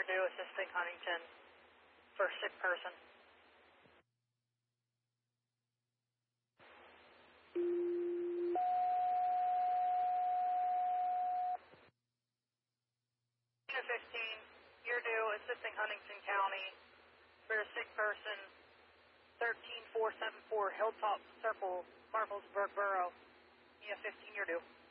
you're due, assisting Huntington for a sick person. 215, you're due, assisting Huntington County for a sick person, 13474 Hilltop Circle, Marblesburg Borough. Yeah, 15, you're due.